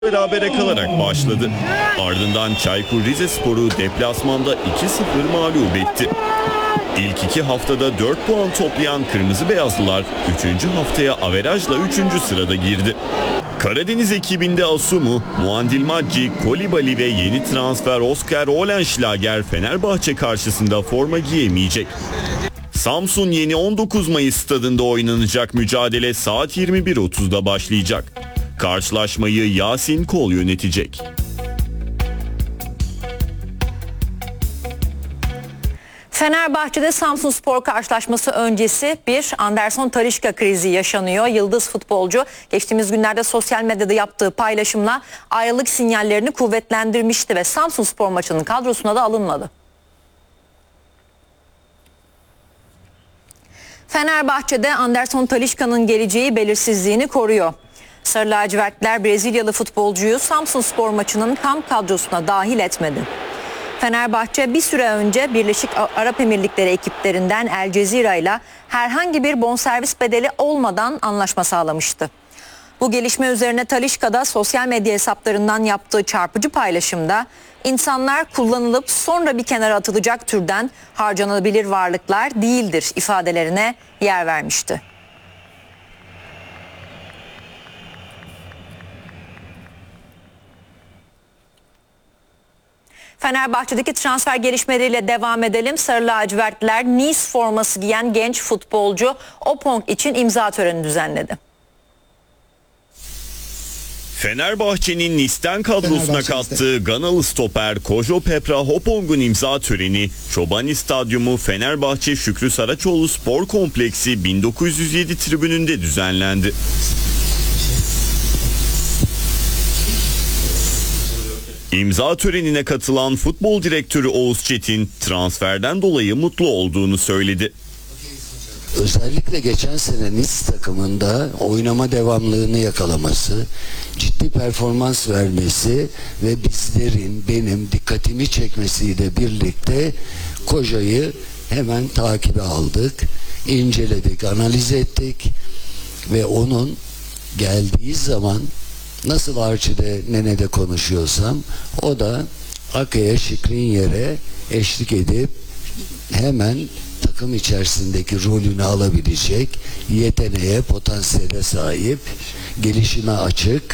berabere kalarak başladı. Ardından Çaykur Rizespor'u deplasmanda 2-0 mağlup etti. İlk 2 haftada 4 puan toplayan Kırmızı Beyazlılar 3. haftaya averajla 3. sırada girdi. Karadeniz ekibinde Asumu, Muandilmacci, Kolibali ve yeni transfer Oscar Olenschlager Fenerbahçe karşısında forma giyemeyecek. Samsun Yeni 19 Mayıs stadında oynanacak mücadele saat 21.30'da başlayacak. Karşılaşmayı Yasin Kol yönetecek. Fenerbahçe'de Samsunspor karşılaşması öncesi bir Anderson Talisca krizi yaşanıyor. Yıldız futbolcu geçtiğimiz günlerde sosyal medyada yaptığı paylaşımla ayrılık sinyallerini kuvvetlendirmişti ve Samsunspor maçının kadrosuna da alınmadı. Fenerbahçe'de Anderson Talisca'nın geleceği belirsizliğini koruyor. Sarı lacivertler Brezilyalı futbolcuyu Samsunspor maçının kamp kadrosuna dahil etmedi. Fenerbahçe bir süre önce Birleşik Arap Emirlikleri ekiplerinden El Cezira ile herhangi bir bonservis bedeli olmadan anlaşma sağlamıştı. Bu gelişme üzerine Talisca da sosyal medya hesaplarından yaptığı çarpıcı paylaşımda insanlar kullanılıp sonra bir kenara atılacak türden harcanabilir varlıklar değildir ifadelerine yer vermişti. Fenerbahçe'deki transfer gelişmeleriyle devam edelim. Sarı lacivertler Nice forması giyen genç futbolcu Opong için imza töreni düzenledi. Fenerbahçe'nin Nice'ten kadrosuna kattığı Ganalı stoper Kojo Pepra Hopong'un imza töreni Çobani Stadyumu Fenerbahçe Şükrü Saraçoğlu Spor Kompleksi 1907 tribününde düzenlendi. İmza törenine katılan futbol direktörü Oğuz Çetin transferden dolayı mutlu olduğunu söyledi. Özellikle geçen sene Nice takımında oynama devamlılığını yakalaması, ciddi performans vermesi ve bizlerin, benim dikkatimi çekmesiyle birlikte Koja'yı hemen takibe aldık, inceledik, analiz ettik ve onun geldiği zaman nasıl Arçi'de, Nene'de konuşuyorsam o da Ake'ye, Şikrinyer'e eşlik edip hemen takım içerisindeki rolünü alabilecek yeteneğe, potansiyele sahip, gelişime açık,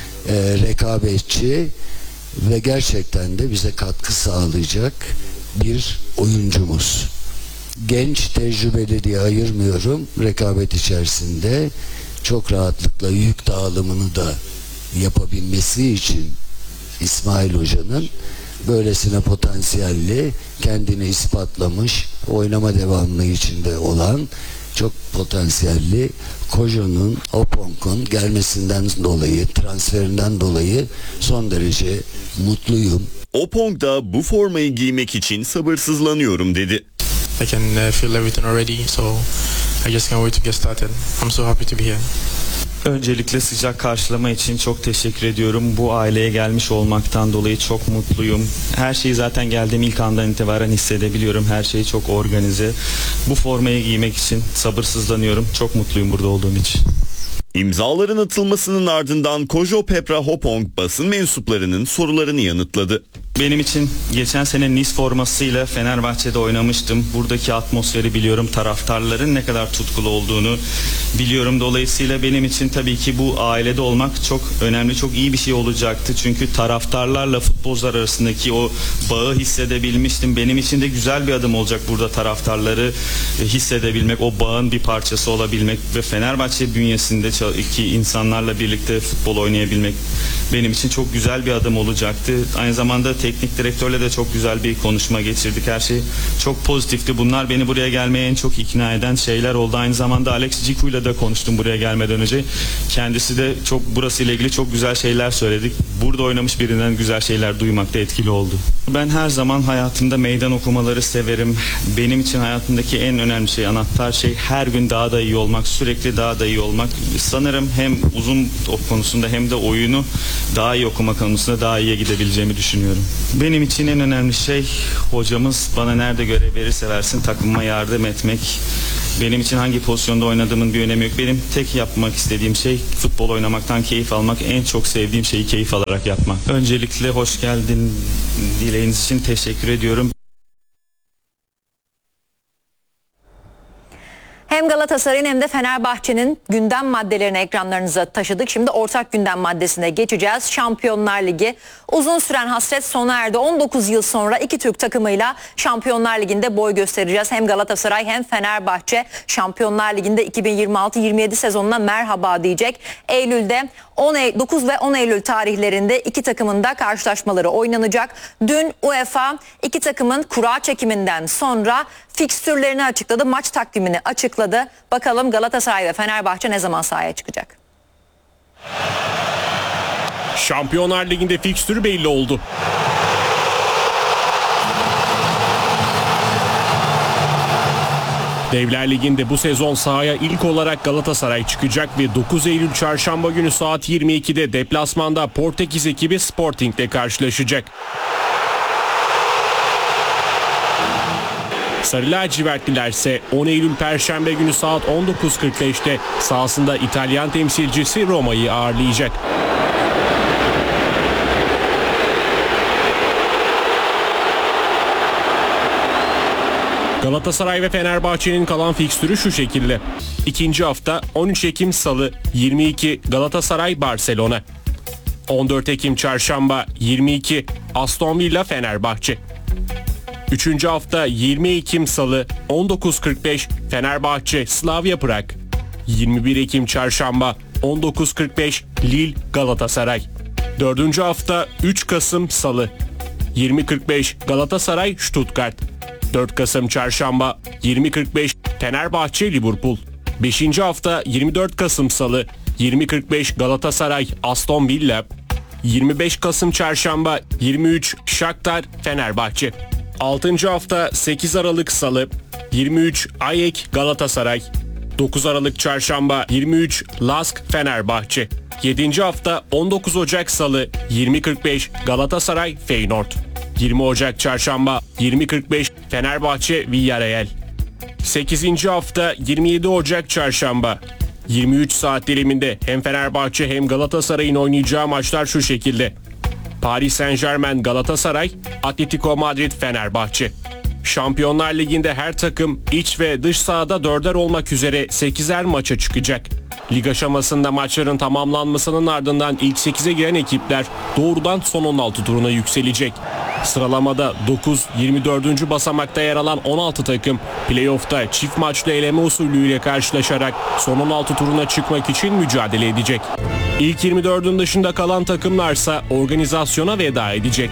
rekabetçi ve gerçekten de bize katkı sağlayacak bir oyuncumuz. Genç, tecrübeli diye ayırmıyorum. Rekabet içerisinde çok rahatlıkla yük dağılımını da yapabilmesi için İsmail Hoca'nın böylesine potansiyelli, kendini ispatlamış, oynama devamlılığı içinde olan çok potansiyelli Kojo'nun, Opong'un gelmesinden dolayı, transferinden dolayı son derece mutluyum. Opong da bu formayı giymek için sabırsızlanıyorum dedi. I can feel everything already, so I just can't wait to get started. I'm so happy to be here. Öncelikle sıcak karşılama için çok teşekkür ediyorum. Bu aileye gelmiş olmaktan dolayı çok mutluyum. Her şeyi zaten geldiğim ilk andan itibaren hissedebiliyorum. Her şey çok organize. Bu formayı giymek için sabırsızlanıyorum. Çok mutluyum burada olduğum için. İmzaların atılmasının ardından Kojo Pepra Hopong basın mensuplarının sorularını yanıtladı. Benim için geçen sene Nice formasıyla Fenerbahçe'de oynamıştım. Buradaki atmosferi biliyorum. Taraftarların ne kadar tutkulu olduğunu biliyorum. Dolayısıyla benim için tabii ki bu ailede olmak çok önemli, çok iyi bir şey olacaktı. Çünkü taraftarlarla futbolcular arasındaki o bağı hissedebilmiştim. Benim için de güzel bir adım olacak burada taraftarları hissedebilmek, o bağın bir parçası olabilmek ve Fenerbahçe bünyesindeki insanlarla birlikte futbol oynayabilmek benim için çok güzel bir adım olacaktı. Aynı zamanda teknik direktörle de çok güzel bir konuşma geçirdik. Her şey çok pozitifti. Bunlar beni buraya gelmeye en çok ikna eden şeyler oldu. Aynı zamanda Alex Ciku'yla da konuştum buraya gelmeden önce. Kendisi de çok burasıyla ilgili çok güzel şeyler söyledik. Burada oynamış birinden güzel şeyler duymak da etkili oldu. Ben her zaman hayatımda meydan okumaları severim. Benim için hayatımdaki en önemli şey, anahtar şey her gün daha da iyi olmak, sürekli daha da iyi olmak. Sanırım hem uzun top konusunda hem de oyunu daha iyi okuma konusunda daha iyiye gidebileceğimi düşünüyorum. Benim için en önemli şey hocamız bana nerede görev verirse versin takımıma yardım etmek. Benim için hangi pozisyonda oynadığımın bir önemi yok. Benim tek yapmak istediğim şey futbol oynamaktan keyif almak. En çok sevdiğim şeyi keyif alarak yapmak. Öncelikle hoş geldin dileğiniz için teşekkür ediyorum. Hem Galatasaray'ın hem de Fenerbahçe'nin gündem maddelerini ekranlarınıza taşıdık. Şimdi ortak gündem maddesine geçeceğiz. Şampiyonlar Ligi uzun süren hasret sona erdi. 19 yıl sonra iki Türk takımıyla Şampiyonlar Ligi'nde boy göstereceğiz. Hem Galatasaray hem Fenerbahçe Şampiyonlar Ligi'nde 2026-27 sezonuna merhaba diyecek. Eylül'de 9 ve 10 Eylül tarihlerinde iki takımın da karşılaşmaları oynanacak. Dün UEFA iki takımın kura çekiminden sonra fikstürlerini açıkladı, maç takvimini açıkladı. Bakalım Galatasaray ve Fenerbahçe ne zaman sahaya çıkacak? Şampiyonlar Ligi'nde fikstürü belli oldu. Devler Ligi'nde bu sezon sahaya ilk olarak Galatasaray çıkacak ve 9 Eylül çarşamba günü saat 22'de deplasmanda Portekiz ekibi Sporting'le karşılaşacak. Sarı lacivertliler ise 10 Eylül Perşembe günü saat 19.45'te sahasında İtalyan temsilcisi Roma'yı ağırlayacak. Galatasaray ve Fenerbahçe'nin kalan fikstürü şu şekilde. İkinci hafta 13 Ekim Salı 22 Galatasaray Barcelona. 14 Ekim Çarşamba 22 Aston Villa Fenerbahçe. Üçüncü hafta 20 Ekim Salı 19.45 Fenerbahçe Slavia Prag. 21 Ekim Çarşamba 19.45 Lille Galatasaray. Dördüncü hafta 3 Kasım Salı 20.45 Galatasaray Stuttgart. 4 Kasım Çarşamba 20.45 Fenerbahçe Liverpool. 5. hafta 24 Kasım Salı 20.45 Galatasaray Aston Villa. 25 Kasım Çarşamba 23 Shakhtar Fenerbahçe. 6. hafta 8 Aralık Salı 23 AEK Galatasaray. 9 Aralık Çarşamba 23 LASK Fenerbahçe. 7. hafta 19 Ocak Salı 20.45 Galatasaray Feyenoord. 20 Ocak Çarşamba 20.45 Fenerbahçe Villarreal. 8. hafta 27 Ocak Çarşamba 23 saat diliminde hem Fenerbahçe hem Galatasaray'ın oynayacağı maçlar şu şekilde. Paris Saint-Germain Galatasaray, Atletico Madrid Fenerbahçe. Şampiyonlar Ligi'nde her takım iç ve dış sahada 4'er olmak üzere 8'er maça çıkacak. Lig aşamasında maçların tamamlanmasının ardından ilk 8'e giren ekipler doğrudan son 16 turuna yükselecek. Sıralamada 9-24. basamakta yer alan 16 takım playoff'ta çift maçlı eleme usulüyle karşılaşarak son 16 turuna çıkmak için mücadele edecek. İlk 24'ün dışında kalan takımlarsa organizasyona veda edecek.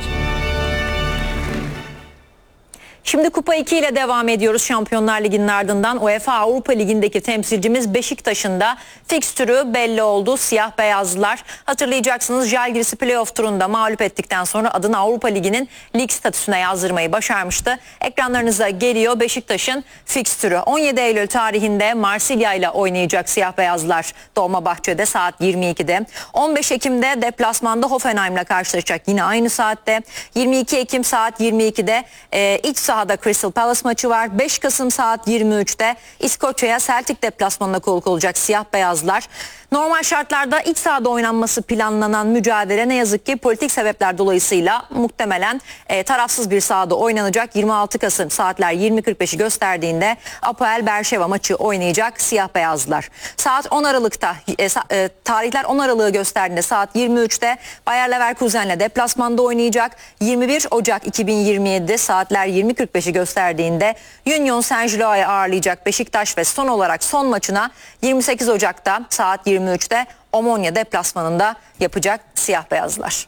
Şimdi Kupa 2 ile devam ediyoruz Şampiyonlar Ligi'nin ardından. UEFA Avrupa Ligi'ndeki temsilcimiz Beşiktaş'ın da fikstürü belli oldu. Siyah beyazlılar hatırlayacaksınız Žalgiris'i playoff turunda mağlup ettikten sonra adını Avrupa Ligi'nin lig statüsüne yazdırmayı başarmıştı. Ekranlarınıza geliyor Beşiktaş'ın fikstürü. 17 Eylül tarihinde Marsilya ile oynayacak siyah beyazlar Dolmabahçe'de saat 22'de. 15 Ekim'de deplasmanda Hoffenheim'le karşılaşacak yine aynı saatte. 22 Ekim saat 22'de iç sahada Crystal Palace maçı var. 5 Kasım saat 23'te İskoçya'ya Celtic deplasmanına konuk olacak siyah beyazlar. Normal şartlarda iç sahada oynanması planlanan mücadele ne yazık ki politik sebepler dolayısıyla muhtemelen tarafsız bir sahada oynanacak. 26 Kasım saatler 20.45'i gösterdiğinde Apoel Berşeva maçı oynayacak siyah beyazlar. Saat 10 Aralık'ta tarihler 10 Aralık'ı gösterdiğinde saat 23'te Bayer Leverkusen'le deplasmanda oynayacak. 21 Ocak 2027'de saatler 20.45'i gösterdiğinde Union Saint-Gillois'u ağırlayacak Beşiktaş ve son olarak son maçına 28 Ocak'ta saat 23'te Omonia deplasmanında yapacak siyah beyazlar.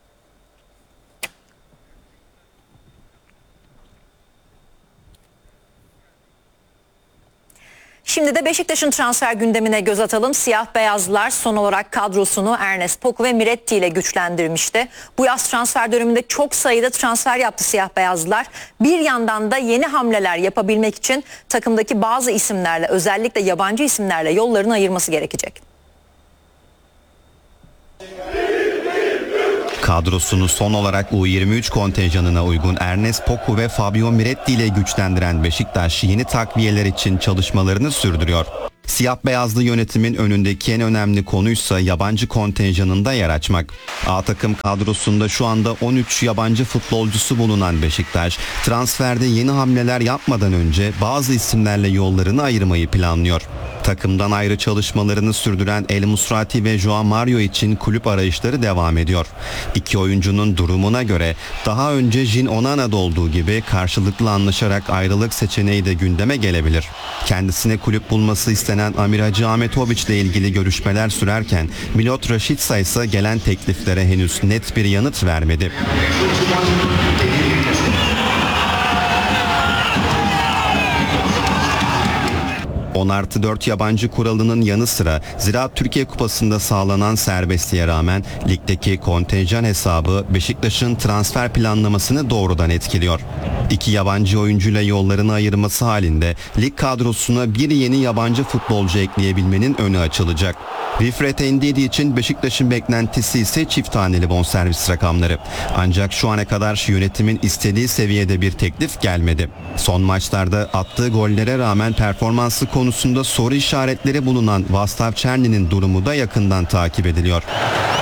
Şimdi de Beşiktaş'ın transfer gündemine göz atalım. Siyah beyazlılar son olarak kadrosunu Ernest Poku ve Miretti ile güçlendirmişti. Bu yaz transfer döneminde çok sayıda transfer yaptı siyah beyazlılar. Bir yandan da yeni hamleler yapabilmek için takımdaki bazı isimlerle, özellikle yabancı isimlerle yollarını ayırması gerekecek. Kadrosunu son olarak U23 kontenjanına uygun Ernest Poku ve Fabio Miretti ile güçlendiren Beşiktaş yeni takviyeler için çalışmalarını sürdürüyor. Siyah beyazlı yönetimin önündeki en önemli konuysa yabancı kontenjanında yer açmak. A takım kadrosunda şu anda 13 yabancı futbolcusu bulunan Beşiktaş, transferde yeni hamleler yapmadan önce bazı isimlerle yollarını ayırmayı planlıyor. Takımdan ayrı çalışmalarını sürdüren El Musrati ve Joao Mario için kulüp arayışları devam ediyor. İki oyuncunun durumuna göre daha önce Jin Onana'da olduğu gibi karşılıklı anlaşarak ayrılık seçeneği de gündeme gelebilir. Kendisine kulüp bulması istenen Amir Hacı Ahmetoviç ile ilgili görüşmeler sürerken Milot Rashica ise gelen tekliflere henüz net bir yanıt vermedi. 10+4 yabancı kuralının yanı sıra Ziraat Türkiye Kupası'nda sağlanan serbestliğe rağmen ligdeki kontenjan hesabı Beşiktaş'ın transfer planlamasını doğrudan etkiliyor. 2 yabancı oyuncuyla yollarını ayırması halinde lig kadrosuna bir yeni yabancı futbolcu ekleyebilmenin önü açılacak. Wilfred Ndidi için Beşiktaş'ın beklentisi ise çift taneli bonservis rakamları. Ancak şu ana kadar yönetimin istediği seviyede bir teklif gelmedi. Son maçlarda attığı gollere rağmen performansı konusunda soru işaretleri bulunan Vaslav Černi'nin durumu da yakından takip ediliyor.